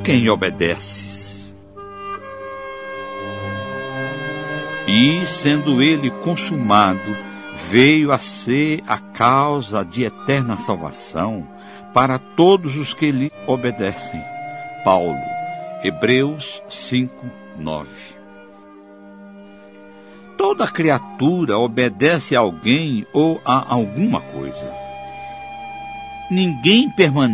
quem obedeces. E, sendo ele consumado, veio a ser a causa de eterna salvação para todos os que lhe obedecem. Paulo, Hebreus 5:9. Toda criatura obedece a alguém ou a alguma coisa. Ninguém permanece